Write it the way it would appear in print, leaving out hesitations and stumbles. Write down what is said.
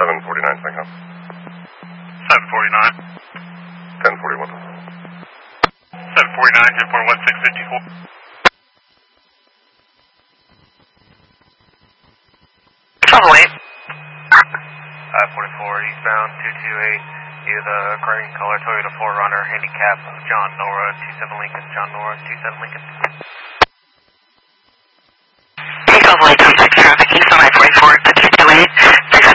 749, Spectrum. 749. 1041. 749, 1041, 654. Probably. 544 eastbound 228. You the cream color Toyota 4Runner handicap John Nora 27 Lincoln. John Nora 27 Lincoln.